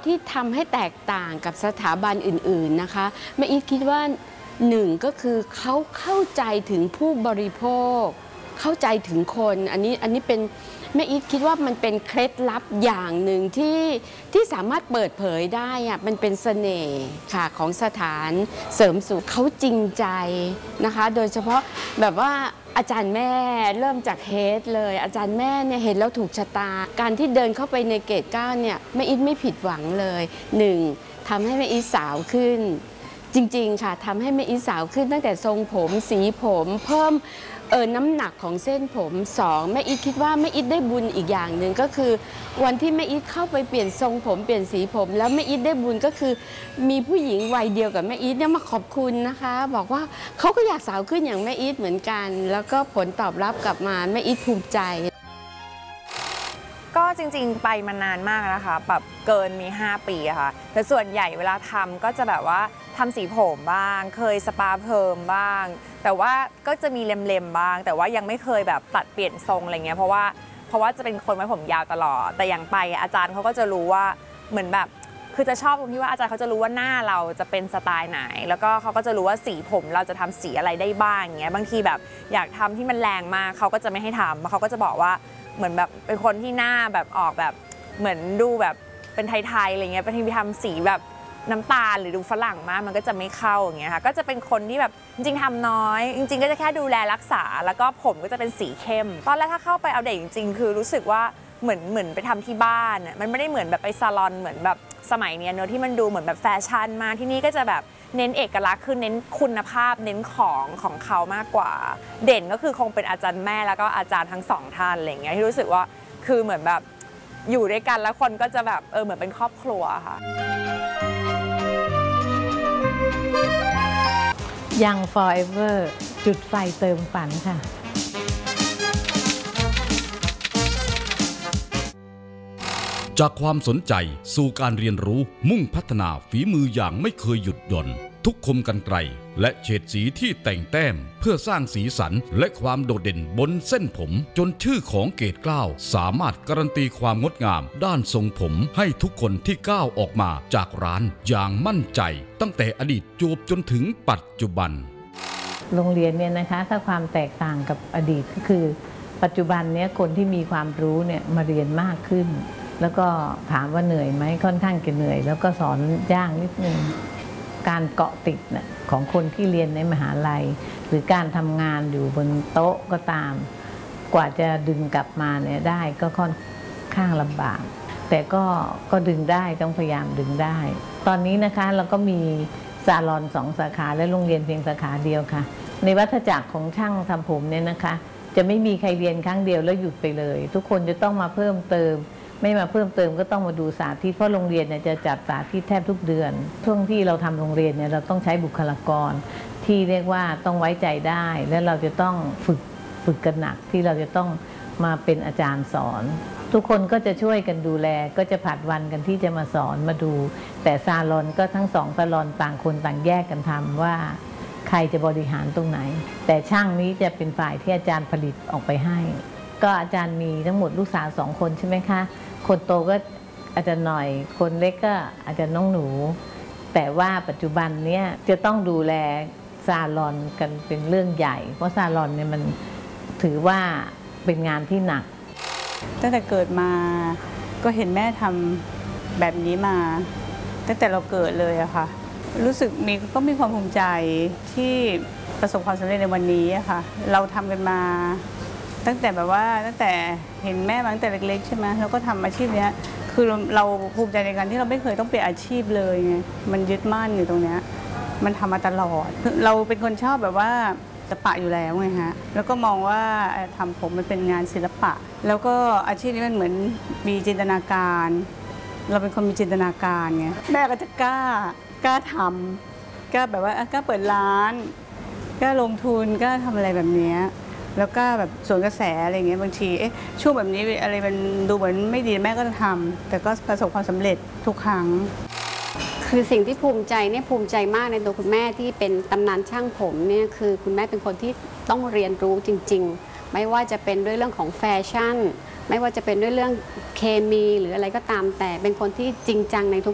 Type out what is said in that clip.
ที่ทำให้แตกต่างกับสถาบันอื่นๆนะคะแม่อีทคิดว่าหนึ่งก็คือเขาเข้าใจถึงผู้บริโภคเข้าใจถึงคนอันนี้เป็นแม่อีทคิดว่ามันเป็นเคล็ดลับอย่างหนึ่งที่สามารถเปิดเผยได้อะมันเป็นเสน่ห์ค่ะของสถานเสริมสุขเขาจริงใจนะคะโดยเฉพาะแบบว่าอาจารย์แม่เริ่มจากเฮดเลยอาจารย์แม่เนี่ยเห็นแล้วถูกชะตาการที่เดินเข้าไปในเกต9เนี่ยแม่อีทไม่ผิดหวังเลยหนึ่งทำให้แม่อีทสาวขึ้นจริงๆค่ะทำให้แม่อีทสาวขึ้นตั้งแต่ทรงผมสีผมเพิ่มน้ำหนักของเส้นผม2แม่อีทคิดว่าแม่อีทได้บุญอีกอย่างหนึ่งก็คือวันที่แม่อีทเข้าไปเปลี่ยนทรงผมเปลี่ยนสีผมแล้วแม่อีทได้บุญก็คือมีผู้หญิงวัยเดียวกับแม่อีทเนี่ยมาขอบคุณนะคะบอกว่าเขาก็อยากสาวขึ้นอย่างแม่อีทเหมือนกันแล้วก็ผลตอบรับกลับมาแม่อีทภูมิใจก็จริงๆไปมานานมากนะคะแบบเกินมี5 ปีอะค่ะแต่ส่วนใหญ่เวลาทำก็จะแบบว่าทำสีผมบ้างเคยสปาเพิ่มบ้างแต่ว่าก็จะมีเล็มๆบ้างแต่ว่ายังไม่เคยแบบตัดเปลี่ยนทรงอะไรเงี้ยเพราะว่าจะเป็นคนไว้ผมยาวตลอดแต่อย่างไปอาจารย์เขาก็จะรู้ว่าเหมือนแบบคือจะชอบตรงที่ว่าอาจารย์เขาจะรู้ว่าหน้าเราจะเป็นสไตล์ไหนแล้วก็เขาก็จะรู้ว่าสีผมเราจะทำสีอะไรได้บ้างอย่างเงี้ยบางทีแบบอยากทำที่มันแรงมากเขาก็จะไม่ให้ทำเขาก็จะบอกว่าเหมือนแบบเป็นคนที่หน้าแบบออกแบบเหมือนดูแบบเป็นไทยๆอะไรเงี้ยบางทีไปทำสีแบบน้ำตาลหรือดูฝรั่งมากมันก็จะไม่เข้าอย่างเงี้ยค่ะก็จะเป็นคนที่แบบจริงๆทำน้อยจริงๆก็จะแค่ดูแลรักษาแล้วก็ผมก็จะเป็นสีเข้มตอนแรกถ้าเข้าไปเอาเด็กจริงๆคือรู้สึกว่าเหมือนไปทำที่บ้านมันไม่ได้เหมือนแบบไปซาลอนเหมือนแบบสมัยนี้เนอะที่มันดูเหมือนแบบแฟชั่นมาที่นี่ก็จะแบบเน้นเอกลักษณ์คือเน้นคุณภาพเน้นของเขามากกว่าเด่นก็คือคงเป็นอาจารย์แม่แล้วก็อาจารย์ทั้ง2 ท่านอะไรเงี้ยที่รู้สึกว่าคือเหมือนแบบอยู่ด้วยกันแล้วคนก็จะแบบเหมือนเป็นครอบครัวค่ะยัง forever จุดไฟเติมฝันค่ะจากความสนใจสู่การเรียนรู้มุ่งพัฒนาฝีมืออย่างไม่เคยหยุดหย่อนทุกคมกรรไกรและเฉดสีที่แต่งแต้มเพื่อสร้างสีสันและความโดดเด่นบนเส้นผมจนชื่อของเกต9สามารถการันตีความงดงามด้านทรงผมให้ทุกคนที่ก้าวออกมาจากร้านอย่างมั่นใจตั้งแต่อดีตจวบจนถึงปัจจุบันโรงเรียนเนี่ยนะคะถ้าความแตกต่างกับอดีตก็คือปัจจุบันเนี้ยคนที่มีความรู้เนี่ยมาเรียนมากขึ้นแล้วก็ถามว่าเหนื่อยไหมค่อนข้างจะเหนื่อยแล้วก็สอนยากนิดนึงการเกาะติดนะของคนที่เรียนในมหาลัยหรือการทำงานอยู่บนโต๊ะก็ตามกว่าจะดึงกลับมาเนี่ยได้ก็ค่อนข้างลำบากแต่ก็ดึงได้ต้องพยายามดึงได้ตอนนี้นะคะเราก็มีซาลอน2 สาขาและโรงเรียนเพียงสาขาเดียวค่ะในวัฏจักรของช่างทำผมเนี่ยนะคะจะไม่มีใครเรียนครั้งเดียวแล้วหยุดไปเลยทุกคนจะต้องมาเพิ่มเติมไม่มาเพิ่มเติมก็ต้องมาดูสาธิตเพราะโรงเรียนเนี่ยจะจัดสาธิตแทบทุกเดือนช่วงที่เราทำโรงเรียนเนี่ยเราต้องใช้บุคลากรที่เรียกว่าต้องไว้ใจได้และเราจะต้องฝึกกันหนักที่เราจะต้องมาเป็นอาจารย์สอนทุกคนก็จะช่วยกันดูแลก็จะผัดวันกันที่จะมาสอนมาดูแต่ซาลอนก็ทั้ง2 ซาลอนต่างคนต่างแยกกันทำว่าใครจะบริหารตรงไหนแต่ช่างนี้จะเป็นฝ่ายที่อาจารย์ผลิตออกไปให้ก็อาจารย์มีทั้งหมดลูกสาว2 คนใช่ไหมคะคนโตก็อาจารย์หน่อยคนเล็กก็อาจารย์น้องหนูแต่ว่าปัจจุบันเนี้ยจะต้องดูแลซาลอนกันเป็นเรื่องใหญ่เพราะซาลอนเนี่ยมันถือว่าเป็นงานที่หนักตั้งแต่เกิดมาก็เห็นแม่ทำแบบนี้มาตั้งแต่เราเกิดเลยอะค่ะรู้สึกก็มีความภูมิใจที่ประสบความสำเร็จในวันนี้อะค่ะเราทำกันมาตั้งแต่แบบว่าตั้งแต่เห็นแม่มาตั้งแต่เล็กๆใช่ไหมเราก็ทำอาชีพนี้คือเราภูมิใจในการที่เราไม่เคยต้องเปลี่ยนอาชีพเลยไงมันยึดมั่นอยู่ตรงนี้มันทำมาตลอดเราเป็นคนชอบแบบว่าศิลปะอยู่แล้วไงฮะแล้วก็มองว่าทำผมมันเป็นงานศิลปะแล้วก็อาชีพนี้มันเหมือนมีจินตนาการเราเป็นคนมีจินตนาการไงแม่ก็จะกล้าทำกล้าแบบว่ากล้าเปิดร้านกล้าลงทุนกล้าทำอะไรแบบนี้แล้วก็แบบสวนกระแสอะไรเงี้ยบางทีช่วงแบบนี้อะไรมันดูเหมือนไม่ดีแม่ก็จะทำแต่ก็ประสบความสำเร็จทุกครั้งคือสิ่งที่ภูมิใจเนี่ยภูมิใจมากในตัวคุณแม่ที่เป็นตำนานช่างผมเนี่ยคือคุณแม่เป็นคนที่ต้องเรียนรู้จริงๆไม่ว่าจะเป็นด้วยเรื่องของแฟชั่นไม่ว่าจะเป็นด้วยเรื่องเคมีหรืออะไรก็ตามแต่เป็นคนที่จริงจังใน